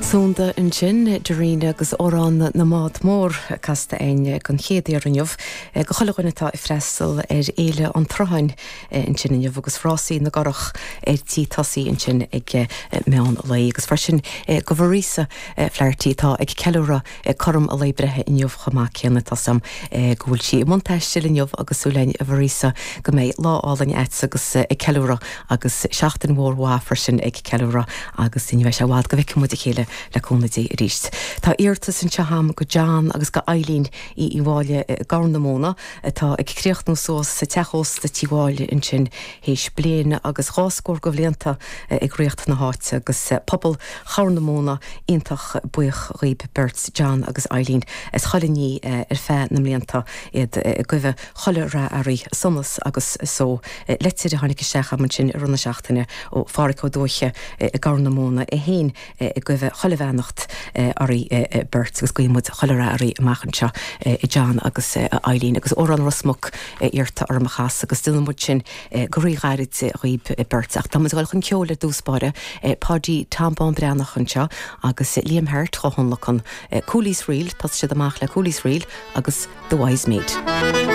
Súnda an sin doíine agus órán na mád mór casta aine gan chéadíar an jobh go choilehhainetá I freistal éile an trohain in sin jobh agus frásí na garach tí tasí in sin ag meán lei agus freisin go bhrísa fleirtítá ag ceúra chum a lei brethe in jobh chamá céanna tasam gohfuil si monteistil in jobh agus súlein a bhrísa go méid láálainn et agus ceúra agus seachtain mhórhá freisin ag ceúra agus in bheith se bhád go bheice mu chéile le cónadí ríist. Tá íirtas an teham go John agus go Eileen I bháile garna móna tá ag críocht nó sós sa techos de tíháile in sin hééis bliana agus ráscór go bblianta ag riocht na háite agus pobl charna móna ionintach buich riib Bert John agus Eileen is cholinní fé na mblianta iad goibh cholle ra airí somas agus só letir a tháinig seacha man sin runna seachtainine ó fáricó dóiche garna móna héin goibh chollehhenacht arí Bert agus goimmuid chollera arí machchanseo John agus Eileen agus óran rasmach irta armachas agus dulmud sin goí gairid riib Bert ach tá gáil chun ceola dúspáire pádí tampán breannachchanseo agus Liam Hart chohonlachan Cooley's Reel pas siad amach le Cooley's Reel agus The Wise Maid.